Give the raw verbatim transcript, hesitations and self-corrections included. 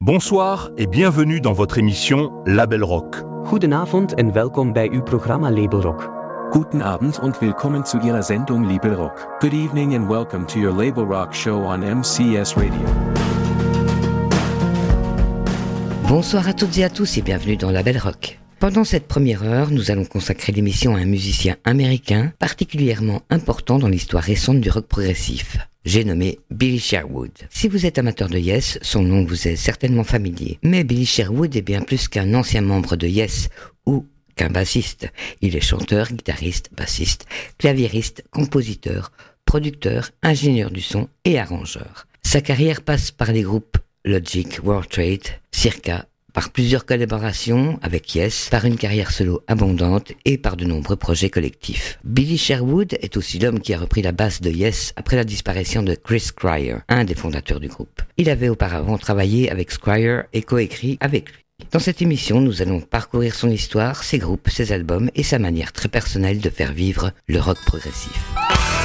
Bonsoir et bienvenue dans votre émission Label Rock. Goedenavond en welkom bij uw programma Label Rock. Guten Abend und willkommen zu Ihrer Sendung Label Rock. Good evening and welcome to your Label Rock show on M C S Radio. Bonsoir à toutes et à tous et bienvenue dans Label Rock. Pendant cette première heure, nous allons consacrer l'émission à un musicien américain particulièrement important dans l'histoire récente du rock progressif. J'ai nommé Billy Sherwood. Si vous êtes amateur de Yes, son nom vous est certainement familier. Mais Billy Sherwood est bien plus qu'un ancien membre de Yes ou qu'un bassiste. Il est chanteur, guitariste, bassiste, claviériste, compositeur, producteur, ingénieur du son et arrangeur. Sa carrière passe par les groupes Logic, World Trade, Circa, par plusieurs collaborations avec Yes, par une carrière solo abondante et par de nombreux projets collectifs. Billy Sherwood est aussi l'homme qui a repris la basse de Yes après la disparition de Chris Squire, un des fondateurs du groupe. Il avait auparavant travaillé avec Squire et coécrit avec lui. Dans cette émission, nous allons parcourir son histoire, ses groupes, ses albums et sa manière très personnelle de faire vivre le rock progressif.